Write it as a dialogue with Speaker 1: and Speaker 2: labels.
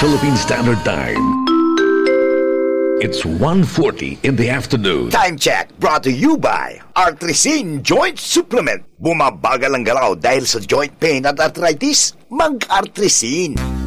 Speaker 1: Philippine Standard Time. It's 1:40 in the afternoon.
Speaker 2: Time check brought to you by Artrisin Joint Supplement. Bumabagal ang galaw dahil sa joint pain at arthritis? Mag-Artrisin.